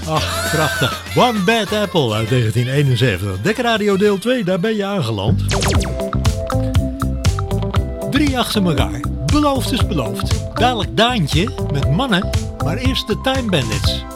Ach, prachtig. One Bad Apple uit 1971. Dekkradio deel 2, daar ben je aangeland. 3 achter elkaar. Beloofd is beloofd. Dadelijk Daantje met mannen, maar eerst de Time Bandits.